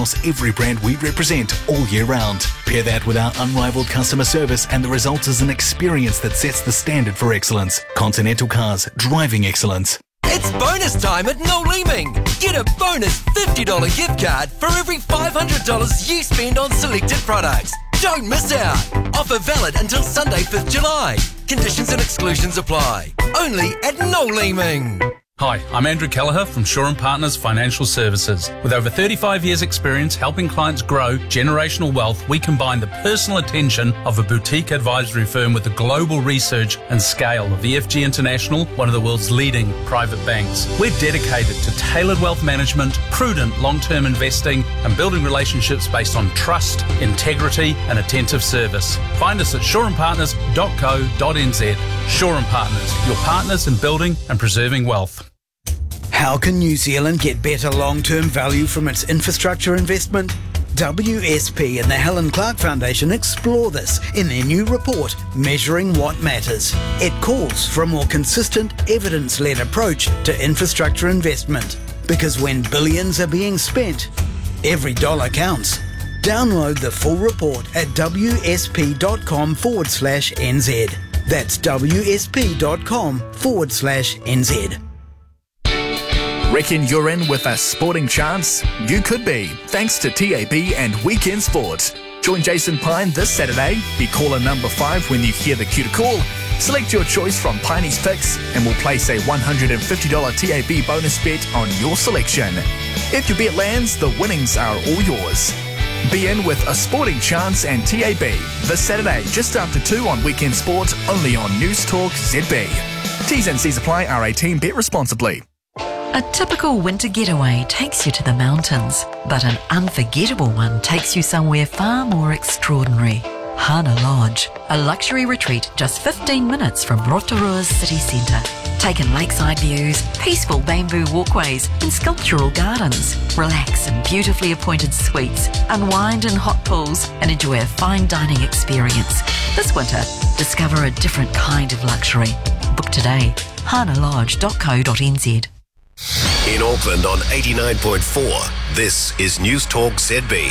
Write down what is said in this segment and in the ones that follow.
across every brand we represent all year round. Pair that with our unrivaled customer service and the result is an experience that sets the standard for excellence. Continental Cars, driving excellence. It's bonus time at Noel Leeming. Get a bonus $50 gift card for every $500 you spend on selected products. Don't miss out. Offer valid until Sunday, 5th July. Conditions and exclusions apply. Only at Noel Leeming. Hi, I'm Andrew Kelleher from Shaw & Partners Financial Services. With over 35 years' experience helping clients grow generational wealth, we combine the personal attention of a boutique advisory firm with the global research and scale of the FG International, one of the world's leading private banks. We're dedicated to tailored wealth management, prudent long-term investing, and building relationships based on trust, integrity, and attentive service. Find us at shawandpartners.co.nz. Shaw & Partners, your partners in building and preserving wealth. How can New Zealand get better long-term value from its infrastructure investment? WSP and the Helen Clark Foundation explore this in their new report, Measuring What Matters. It calls for a more consistent, evidence-led approach to infrastructure investment. Because when billions are being spent, every dollar counts. Download the full report at wsp.com/NZ. That's wsp.com/NZ. Reckon you're in with a sporting chance? You could be, thanks to TAB and Weekend Sport. Join Jason Pine this Saturday. Be caller number 5 when you hear the cue to call. Select your choice from Piney's picks and we'll place a $150 TAB bonus bet on your selection. If your bet lands, the winnings are all yours. Be in with a sporting chance and TAB this Saturday just after 2 on Weekend Sport, only on News Talk ZB. T's and C's apply. R18. Bet responsibly. A typical winter getaway takes you to the mountains, but an unforgettable one takes you somewhere far more extraordinary. Hana Lodge, a luxury retreat just 15 minutes from Rotorua's city centre. Take in lakeside views, peaceful bamboo walkways and sculptural gardens. Relax in beautifully appointed suites, unwind in hot pools and enjoy a fine dining experience. This winter, discover a different kind of luxury. Book today, hanalodge.co.nz. In Auckland on 89.4, this is News Talk ZB.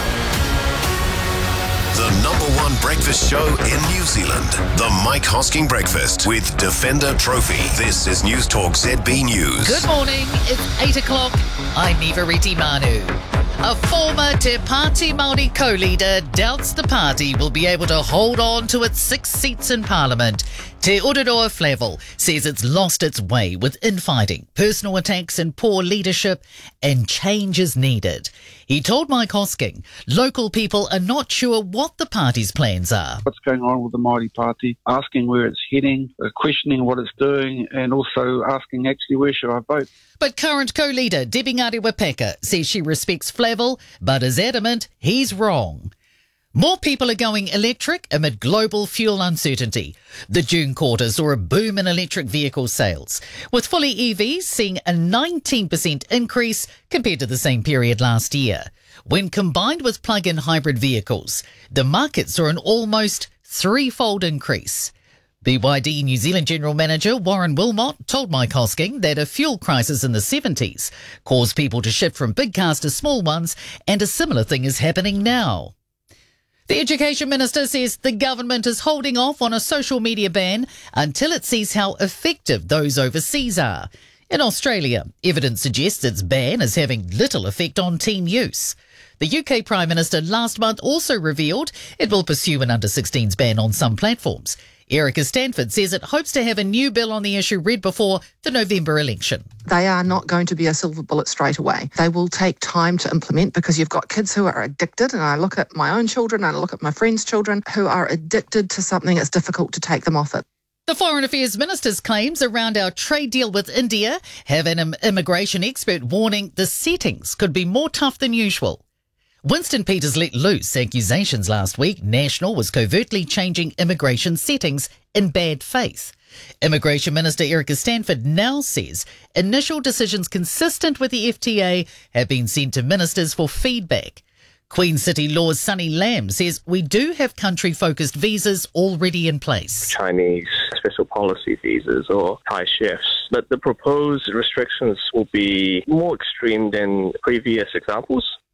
The #1 breakfast show in New Zealand. The Mike Hosking Breakfast with Defender Trophy. This is News Talk ZB News. Good morning, it's 8 o'clock. I'm Nivariti Manu. A former Te Pāti Māori co-leader doubts the party will be able to hold on to its 6 seats in Parliament. Te Ururoa Flavel says it's lost its way with infighting, personal attacks and poor leadership, and change is needed. He told Mike Hosking local people are not sure what the party's plans are. What's going on with the Māori Party, asking where it's heading, questioning what it's doing, and also asking actually where should I vote. But current co-leader Debbie Ngāti-Wapeka says she respects Flavel, but is adamant he's wrong. More people are going electric amid global fuel uncertainty. The June quarter saw a boom in electric vehicle sales, with fully EVs seeing a 19% increase compared to the same period last year. When combined with plug-in hybrid vehicles, the market saw an almost 3-fold increase. BYD New Zealand General Manager Warren Wilmot told Mike Hosking that a fuel crisis in the 70s caused people to shift from big cars to small ones, and a similar thing is happening now. The Education Minister says the government is holding off on a social media ban until it sees how effective those overseas are. In Australia, evidence suggests its ban is having little effect on teen use. The UK Prime Minister last month also revealed it will pursue an under-16s ban on some platforms. Erica Stanford says it hopes to have a new bill on the issue read before the November election. They are not going to be a silver bullet straight away. They will take time to implement because you've got kids who are addicted, and I look at my own children, and I look at my friends' children who are addicted to something. It's difficult to take them off it. The Foreign Affairs Minister's claims around our trade deal with India have an immigration expert warning the settings could be more tough than usual. Winston Peters let loose accusations last week National was covertly changing immigration settings in bad faith. Immigration Minister Erica Stanford now says initial decisions consistent with the FTA have been sent to ministers for feedback. Queen City Law's Sunny Lamb says we do have country-focused visas already in place. Chinese special policy visas or Thai chefs. But the proposed restrictions will be more extreme than previous examples.